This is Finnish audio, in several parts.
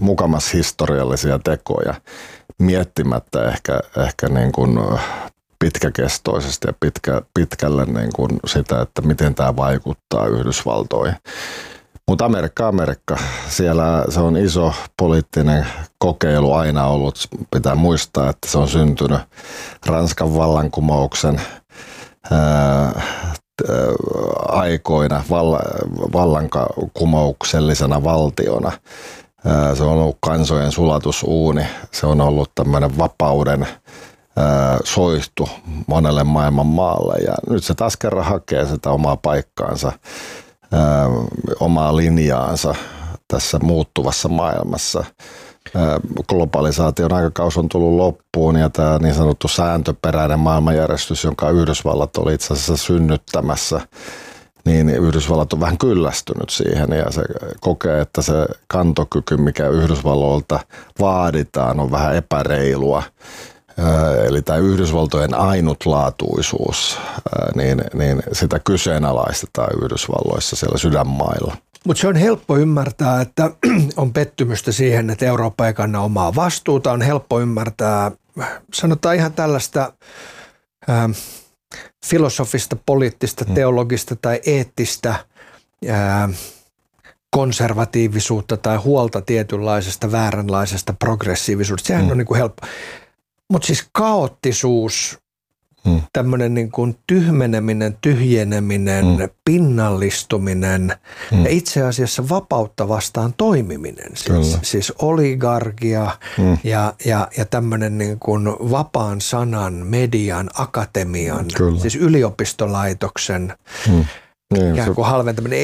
mukamas historiallisia tekoja miettimättä ehkä niin kuin pitkäkestoisesti ja pitkälle niin kuin sitä, että miten tämä vaikuttaa Yhdysvaltoihin. Mutta Amerikka, siellä se on iso poliittinen kokeilu aina ollut. Pitää muistaa, että se on syntynyt Ranskan vallankumouksen aikoina vallankumouksellisena valtiona. Se on ollut kansojen sulatusuuni. Se on ollut tämmöinen vapauden soihtu monelle maailman maalle. Ja nyt se taas kerran hakee sitä omaa paikkaansa, omaa linjaansa tässä muuttuvassa maailmassa. Globalisaation aikakausi on tullut loppuun ja tämä niin sanottu sääntöperäinen maailmanjärjestys, jonka Yhdysvallat oli itse asiassa synnyttämässä, niin Yhdysvallat on vähän kyllästynyt siihen ja se kokee, että se kantokyky, mikä Yhdysvalloilta vaaditaan, on vähän epäreilua. Eli tämä Yhdysvaltojen ainutlaatuisuus, niin sitä kyseenalaistetaan Yhdysvalloissa siellä sydänmailla. Mutta se on helppo ymmärtää, että on pettymystä siihen, että Eurooppa ei kanna omaa vastuuta. On helppo ymmärtää, sanotaan ihan tällaista filosofista, poliittista, teologista tai eettistä konservatiivisuutta tai huolta tietynlaisesta vääränlaisesta progressiivisuudesta. Sehän on niin kuin helppo. Mutta siis kaoottisuus, tämmöinen niin kuin tyhmeneminen, tyhjeneminen, pinnallistuminen ja itse asiassa vapautta vastaan toimiminen. Siis oligarkia ja tämmöinen niin kuin vapaan sanan, median, akatemian, siis yliopistolaitoksen ikään kuin halventaminen.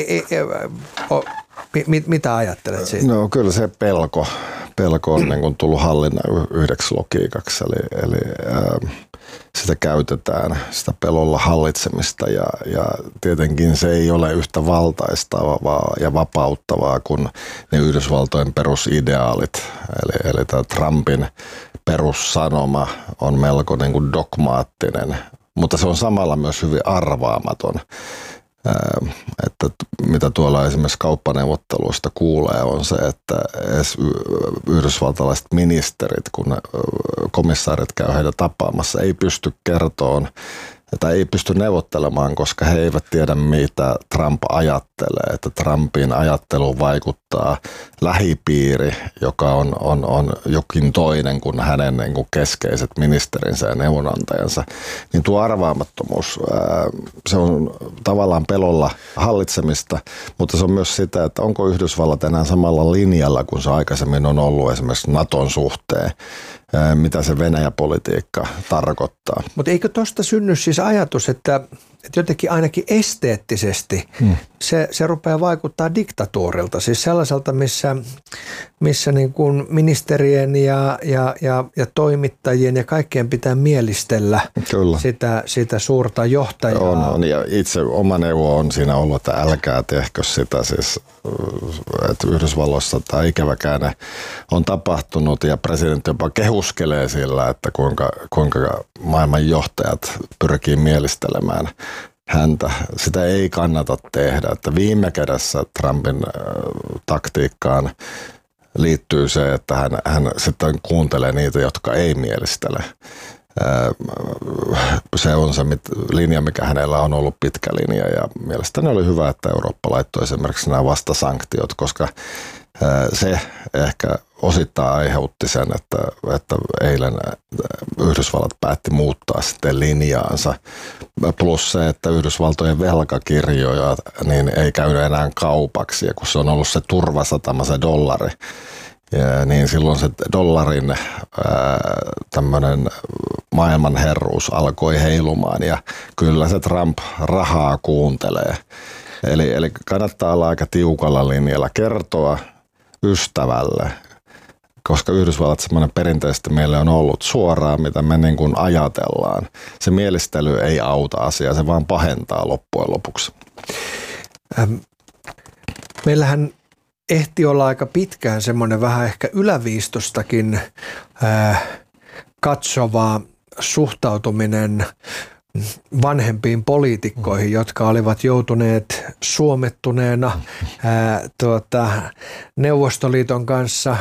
Mitä ajattelet siitä? No kyllä se pelko on niin kuin tullut hallinnan yhdeksi logiikaksi, eli sitä käytetään, sitä pelolla hallitsemista ja tietenkin se ei ole yhtä valtaistavaa ja vapauttavaa kuin ne Yhdysvaltojen perusideaalit, eli tämä Trumpin perussanoma on melko niin kuin dogmaattinen, mutta se on samalla myös hyvin arvaamaton. Että mitä tuolla esimerkiksi kauppaneuvotteluista kuulee on se, että edes yhdysvaltalaiset ministerit, kun komissaarit käy heitä tapaamassa, ei pysty kertomaan tai ei pysty neuvottelemaan, koska he eivät tiedä, mitä Trump ajattelee. Että Trumpin ajatteluun vaikuttaa lähipiiri, joka on jokin toinen kuin hänen niin kuin keskeiset ministerinsä ja neuvonantajansa. Niin tuo arvaamattomuus, se on tavallaan pelolla hallitsemista, mutta se on myös sitä, että onko Yhdysvallat enää samalla linjalla kuin se aikaisemmin on ollut esimerkiksi Naton suhteen. Mitä se Venäjä-politiikka tarkoittaa. Mutta eikö tuosta synny siis ajatus, että jotenkin ainakin esteettisesti se rupeaa vaikuttaa diktatuurilta, siis sellaiselta, missä niin kuin ministerien ja toimittajien ja kaikkien pitää mielistellä sitä suurta johtajaa. On, ja itse oma neuvo on siinä ollut, että älkää tehkö sitä, siis, että Yhdysvalloissa tämä ikävä käänne on tapahtunut ja presidentti jopa kehuskelee sillä, että kuinka maailman johtajat pyrkii mielistelemään häntä. Sitä ei kannata tehdä, että viime kädessä Trumpin taktiikkaan liittyy se, että hän sitten kuuntelee niitä, jotka ei mielistele. Se on se linja, mikä hänellä on ollut pitkä linja ja mielestäni oli hyvä, että Eurooppa laittoi esimerkiksi nämä vastasanktiot, koska se ehkä osittain aiheutti sen, että eilen Yhdysvallat päätti muuttaa sitten linjaansa. Plus se, että Yhdysvaltojen velkakirjoja niin ei käynyt enää kaupaksi, ja kun se on ollut se turvasatama, se dollari, niin silloin se dollarin tämmöinen maailmanherruus alkoi heilumaan, ja kyllä se Trump rahaa kuuntelee. Eli kannattaa olla aika tiukalla linjalla, kertoa ystävälle, koska Yhdysvallat semmoinen perinteisesti meille on ollut suoraan, mitä me niin kuin ajatellaan. Se mielistely ei auta asiaa, se vaan pahentaa loppujen lopuksi. Meillähän ehti olla aika pitkään semmoinen vähän ehkä yläviistostakin katsovaa suhtautuminen vanhempiin poliitikkoihin, jotka olivat joutuneet suomettuneena Neuvostoliiton kanssa